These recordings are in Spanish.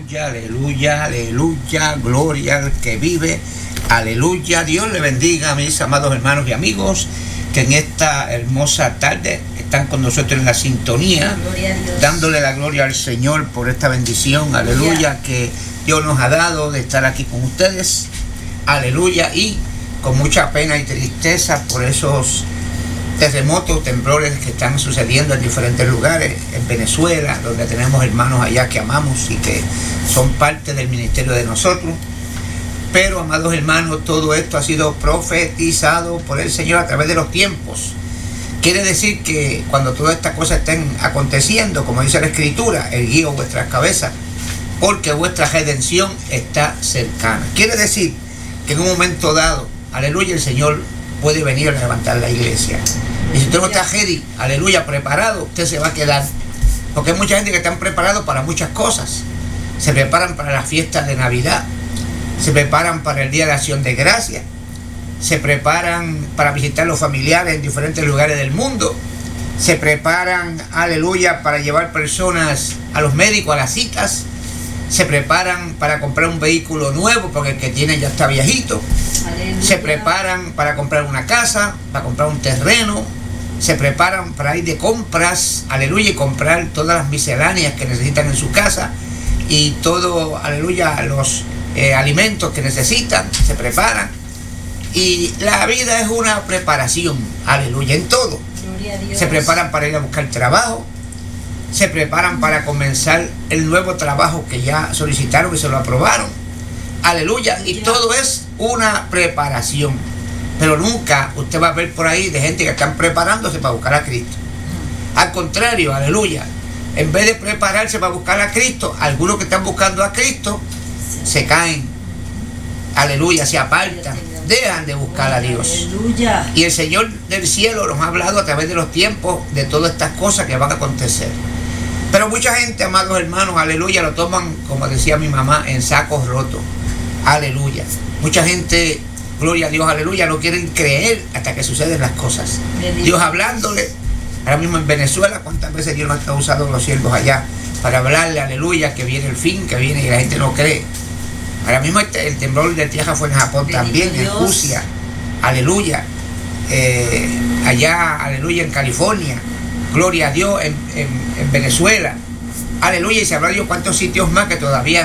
Aleluya, aleluya, aleluya, gloria al que vive, aleluya. Dios le bendiga a mis amados hermanos y amigos que en esta hermosa tarde están con nosotros en la sintonía, dándole la gloria al Señor por esta bendición, aleluya, que Dios nos ha dado de estar aquí con ustedes, aleluya, y con mucha pena y tristeza por esos terremotos, temblores que están sucediendo en diferentes lugares, en Venezuela, donde tenemos hermanos allá que amamos y que son parte del ministerio de nosotros. Pero, amados hermanos, todo esto ha sido profetizado por el Señor a través de los tiempos. Quiere decir que cuando todas estas cosas estén aconteciendo, como dice la Escritura, erguíos vuestras cabezas, porque vuestra redención está cercana. Quiere decir que en un momento dado, aleluya, el Señor puede venir a levantar la iglesia. Y si usted no está ready, aleluya, preparado, usted se va a quedar. Porque hay mucha gente que están preparados para muchas cosas. Se preparan para las fiestas de Navidad, se preparan para el Día de Acción de Gracias, se preparan para visitar a los familiares en diferentes lugares del mundo, se preparan, aleluya, para llevar personas a los médicos, a las citas, se preparan para comprar un vehículo nuevo porque el que tiene ya está viejito, aleluya. Se preparan para comprar una casa, para comprar un terreno, se preparan para ir de compras, aleluya, y comprar todas las misceláneas que necesitan en su casa y todo, aleluya, los alimentos que necesitan, se preparan. Y la vida es una preparación, aleluya, en todo. Se preparan para ir a buscar trabajo, se preparan para comenzar el nuevo trabajo que ya solicitaron y se lo aprobaron, aleluya, y todo es una preparación. Pero nunca usted va a ver por ahí de gente que están preparándose para buscar a Cristo. Al contrario, aleluya, en vez de prepararse para buscar a Cristo, algunos que están buscando a Cristo se caen, aleluya, se apartan, dejan de buscar a Dios. Aleluya. Y el Señor del cielo nos ha hablado a través de los tiempos de todas estas cosas que van a acontecer. Pero mucha gente, amados hermanos, aleluya, lo toman, como decía mi mamá, en sacos rotos. Aleluya. Mucha gente, gloria a Dios, aleluya, no quieren creer hasta que suceden las cosas. Dios hablándole, ahora mismo en Venezuela, ¿cuántas veces Dios nos ha usado los siervos allá para hablarle, aleluya, que viene el fin, que viene y la gente no cree? Ahora mismo el temblor de tierra fue en Japón también, en Rusia, aleluya, allá, aleluya, en California, gloria a Dios, en Venezuela, aleluya, y se habrá Dios cuántos sitios más que todavía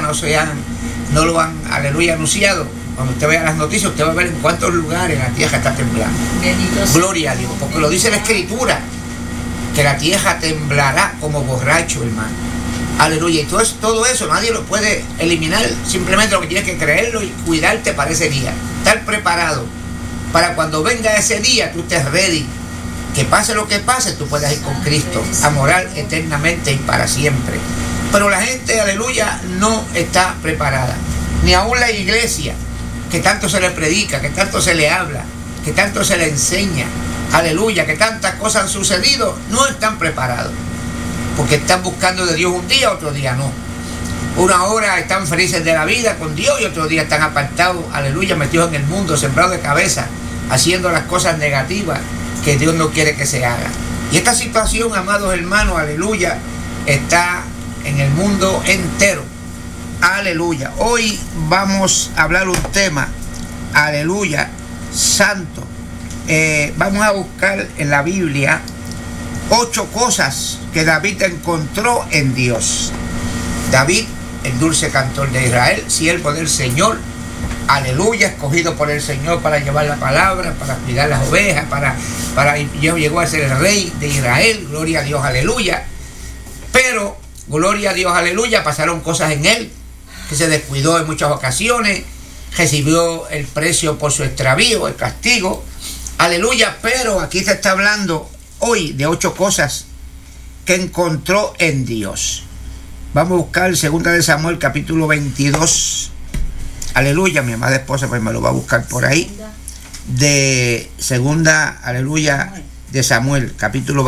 no lo han, aleluya, anunciado. Cuando usted vea las noticias, usted va a ver en cuántos lugares la tierra está temblando. Gloria a Dios, porque lo dice la Escritura, que la tierra temblará como borracho, hermano. Aleluya, y todo eso nadie lo puede eliminar, simplemente lo que tienes que creerlo y cuidarte para ese día, estar preparado para cuando venga ese día, tú estés ready, que pase lo que pase, tú puedas ir con Cristo a morar eternamente y para siempre. Pero la gente, aleluya, no está preparada, ni aún la iglesia, que tanto se le predica, que tanto se le habla, que tanto se le enseña, aleluya, que tantas cosas han sucedido, no están preparados. Porque están buscando de Dios un día, otro día no. Una hora están felices de la vida con Dios y otro día están apartados, aleluya, metidos en el mundo, sembrados de cabeza, haciendo las cosas negativas que Dios no quiere que se hagan. Y esta situación, amados hermanos, aleluya, está en el mundo entero. Aleluya. Hoy vamos a hablar un tema, aleluya, santo. Vamos a buscar en la Biblia 8 cosas que David encontró en Dios. David, el dulce cantor de Israel, siervo del Señor, aleluya, escogido por el Señor para llevar la palabra, para cuidar las ovejas, llegó a ser el rey de Israel, gloria a Dios, aleluya. Pero, gloria a Dios, aleluya, pasaron cosas en él, que se descuidó en muchas ocasiones, recibió el precio por su extravío, el castigo, aleluya. Pero aquí se está hablando hoy de 8 cosas que encontró en Dios. Vamos a buscar 2 de Samuel capítulo 22. Aleluya, mi amada esposa pues me lo va a buscar por ahí. De 2, aleluya, de Samuel capítulo 22.